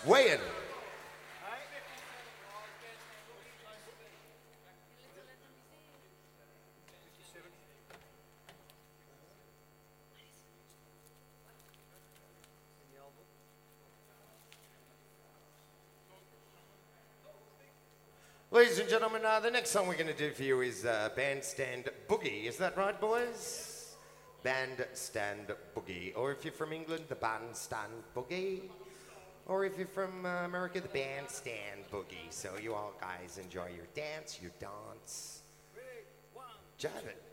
Weigh in. Ladies and gentlemen, the next song we're going to do for you is Bandstand Boogie. Is that right, boys? Bandstand Boogie. Or if you're from England, the Bandstand Boogie. Or if you're from America, the Bandstand Boogie. So you all guys enjoy your dance, your dance. Jive it.